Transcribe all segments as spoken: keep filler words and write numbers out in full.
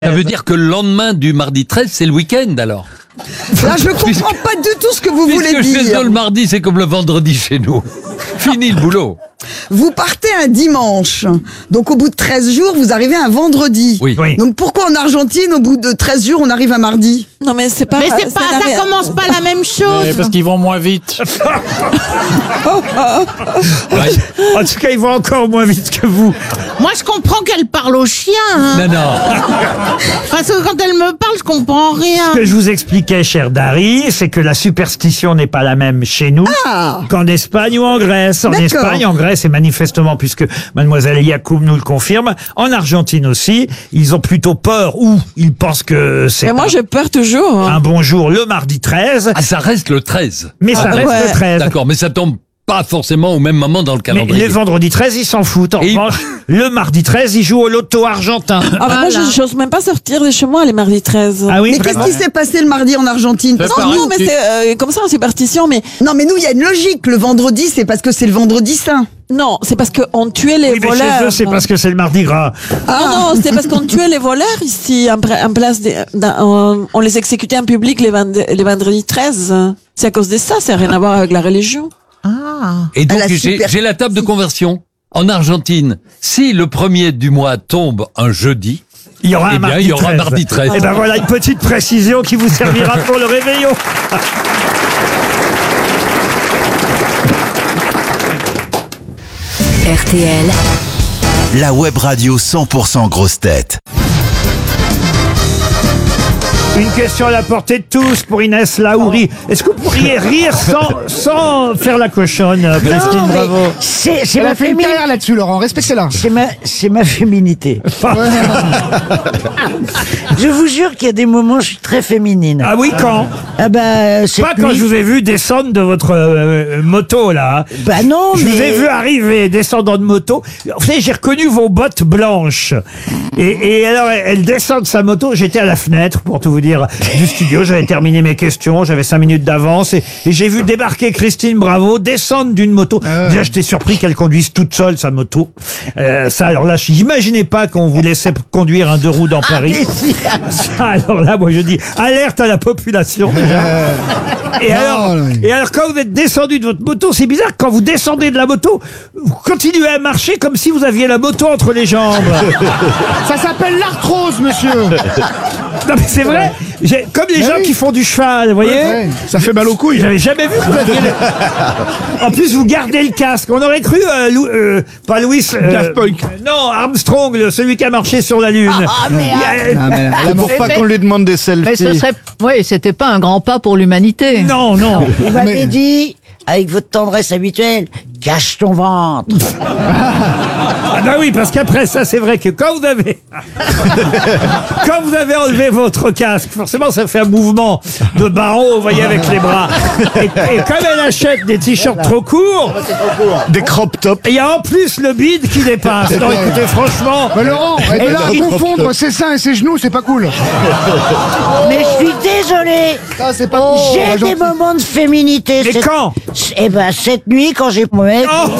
Ça veut dire que le lendemain du mardi treize, c'est le week-end alors. Là, je comprends pas du tout ce que vous voulez Puisque chez eux, dire. le mardi, c'est comme le vendredi chez nous. Fini le boulot. Vous partez un dimanche. Donc, au bout de treize jours, vous arrivez un vendredi. Oui. Oui. Donc, pourquoi en Argentine, au bout de treize jours, on arrive un mardi? Non mais c'est pas. Mais c'est pas, n'a ça rien- commence pas la même chose. Ouais, parce qu'ils vont moins vite. Ouais. En tout cas, ils vont encore moins vite que vous. Moi, je comprends qu'elle parle au chien. Hein. Non, non. Parce que quand elle me parle, je comprends rien. Ce que je vous expliquais, cher Dari, c'est que la superstition n'est pas la même chez nous Ah. qu'en Espagne ou en Grèce. En D'accord. Espagne, en Grèce, et manifestement, puisque mademoiselle Yacoub nous le confirme, en Argentine aussi, ils ont plutôt peur ou ils pensent que c'est Mais moi un, j'ai peur toujours. hein. un bon jour le mardi treize, Ah, ça reste le treize. mais ça Ah, reste ouais. le treize. D'accord, mais ça tombe pas forcément au même moment dans le Mais calendrier. les vendredis treize, ils s'en foutent. En Et- revanche, le mardi treize, ils jouent au loto argentin. Ah, mais moi Voilà. je j'ose même pas sortir de chez moi les mardis treize. Ah oui, Mais qu'est-ce qui s'est passé le mardi en Argentine? Euh, Non, pareil, non, mais tu- c'est euh, comme ça en superstition, mais Non, mais nous, il y a une logique. Le vendredi, c'est parce que c'est le vendredi saint. non, c'est parce qu'on tuait les Oui, mais voleurs. chez eux, c'est parce que c'est le mardi gras. Non, non, c'est parce qu'on tuait les voleurs ici, en, pra- en place des, dans- on, on les exécutait en public les, vend- les vendredis treize. C'est à cause de ça, ça n'a rien à voir avec la religion. Et donc, À la j'ai super- j'ai la table de conversion. En Argentine, si le premier du mois tombe un jeudi, Il y aura eh un bien, mardi il y aura un treize. mardi treize. Et ben voilà une petite précision qui vous servira pour le réveillon. R T L, La web radio cent pour cent grosse tête. Une question à la portée de tous pour Inès Laouri. Est-ce que vous pourriez rire sans, sans faire la cochonne, Christine Non, mais Bravo? C'est c'est Elle ma a fait une féminité. carrière là-dessus, Laurent. Respectez-la. C'est ma, c'est ma féminité. Je vous jure qu'il y a des moments où je suis très féminine. Ah oui, quand? Ah bah, cette Pas quand nuit- je vous ai vu descendre de votre euh, moto, là. Bah non, Je mais... vous ai vu arriver, descendant de moto. Vous savez, j'ai reconnu vos bottes blanches. Et, et alors, elle descend de sa moto. J'étais à la fenêtre, pour tout vous dire, du studio. J'avais terminé mes questions. J'avais cinq minutes d'avance. Et, et j'ai vu débarquer Christine Bravo, descendre d'une moto. Déjà, j'étais surpris qu'elle conduise toute seule sa moto. Euh, ça, alors là, j'imaginais pas qu'on vous laissait conduire un deux roues dans Paris. Ça, alors là, moi, je dis, alerte à la population. Et alors, non, et alors, quand vous êtes descendu de votre moto, c'est bizarre, quand vous descendez de la moto, vous continuez à marcher comme si vous aviez la moto entre les jambes. Ça s'appelle l'arthrose, monsieur. Non, mais c'est vrai. J'ai- Comme les Mais gens oui. qui font du cheval, vous voyez. Ouais, ça fait mal aux couilles. J'avais jamais vu que vous aviez le- En plus, vous gardez le casque. On aurait cru, euh, Lou- euh, pas Louis. euh, Daft Punk. Non, Armstrong, le- celui qui a marché sur la Lune. Il y a- Ah, mais là, C'est pour pas qu'on lui demande des selfies. Mais ce serait, oui, c'était pas un grand pas pour l'humanité. Non, non. Vous m'avez dit, avec votre tendresse habituelle, cache ton ventre. Ah bah oui, parce qu'après ça, c'est vrai que quand vous avez quand vous avez enlevé votre casque, forcément, ça fait un mouvement de bas en haut, vous voyez, avec les bras. Et, et comme elle achète des t-shirts trop courts, Des crop tops. il y a en plus le bide qui dépasse. Non, écoutez, franchement, Mais Laurent, et de là à confondre ses seins et ses genoux, c'est pas cool. Mais je suis désolée. Ça, c'est pas cool. J'ai Ah, des gentil. moments de féminité. mais cette- quand Eh ben, cette nuit, quand j'ai mon mec, Oh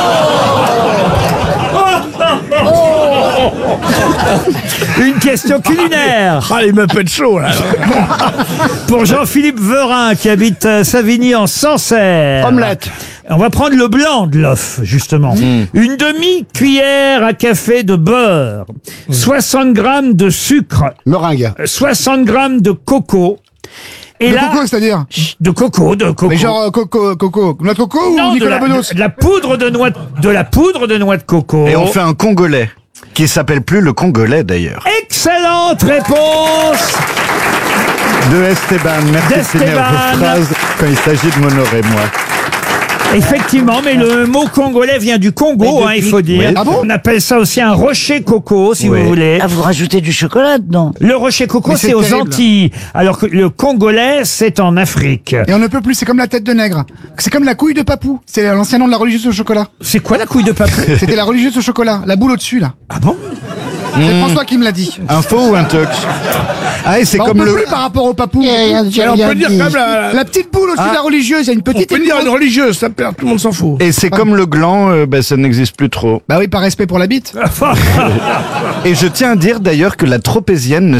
Une question culinaire. Ah, il me pète chaud, là. Pour Jean-Philippe Verin, qui habite euh, Savigny en Sancerre. Omelette. On va prendre le blanc de l'œuf, justement. Une demi-cuillère à café de beurre. soixante grammes de sucre. Meringue. soixante grammes de coco. Et De là, coco, c'est-à-dire. de coco, de coco. Mais genre euh, coco, coco. Noix de coco Non, ou de Nicolas la, Bedos? de, de la poudre de noix, de la poudre de noix de coco. Et on fait un congolais. Qui s'appelle plus le congolais d'ailleurs. Excellente réponse De Esteban. Merci de finir D'Esteban. vos phrases quand il s'agit de m'honorer, moi. Effectivement, mais le mot congolais vient du Congo, hein, il faut dire. Oui. Ah bon On appelle ça aussi un rocher coco, si Oui. vous voulez. ah, vous rajoutez du chocolat dedans. Le rocher coco, Mais c'est c'est aux terrible. Antilles, alors que le congolais, c'est en Afrique. Et on ne peut plus, c'est comme la tête de nègre. C'est comme la couille de papou. C'est l'ancien nom de la religieuse au chocolat. C'est quoi la couille de papou? C'était la religieuse au chocolat. La boule au-dessus, là. Ah bon? C'est François qui me l'a dit. Un faux ou un tox? Ah, et c'est Bah, on comme peut le... plus par rapport au papou. rien dit, Alors, on rien peut dire dit. quand même la, la petite boule au-dessus de la religieuse, il y a une petite. On peut et une dire une grosse. religieuse, ça perd, tout le monde s'en fout. Et c'est comme le gland, euh, bah, ça n'existe plus trop. Bah oui, par respect pour la bite. Et je tiens à dire d'ailleurs que la tropézienne ne